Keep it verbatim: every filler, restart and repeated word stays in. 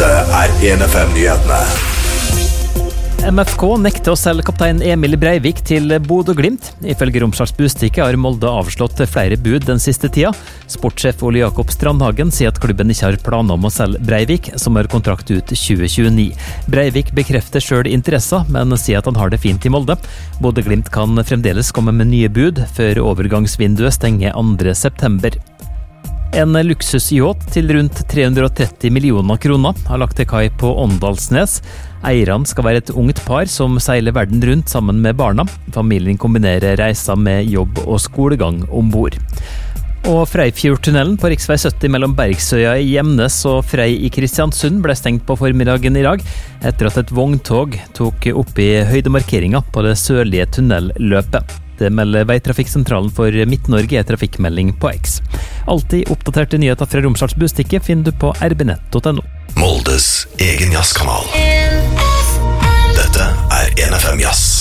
Dette er en F M-nyhetene. M F K nekter å selge kaptein Emil Breivik til Bodø Glimt. Ifølge Romsdals Budstikke har Molde avslått flere bud den siste tida. Sportssjef Ole Jakob Strandhagen sier at klubben ikke har planer om å selge Breivik, som har kontrakt ut tjue tjueni. Breivik bekrefter selv interessa, men sier at han har det fint i Molde. Bodø Glimt kan fremdeles komme med nye bud før overgangsvinduet stenger andre september. En luksusyacht til rundt tre hundre og tretti millioner kroner har lagt til kai på Åndalsnes. Eierne skal være et ungt par som seiler verden rundt sammen med barna. Familien kombinerer reiser med jobb og skolegang ombord. Og Freifjordtunnelen på riksvei sytti mellom Bergsøya i Gjemnes og Frei i Kristiansund ble stengt på formiddagen i dag, etter at et vogntog tok opp i høydemarkeringa på det sørlige tunnelløpet. Det melder Veitrafikksentralen for Midt-Norge i trafikkmelding på X. Alltid oppdaterte nyheter fra Romsdals Budstikke finner du på r b nett punktum no. Moldes egen jazzkanal. Dette er en F M Jazz.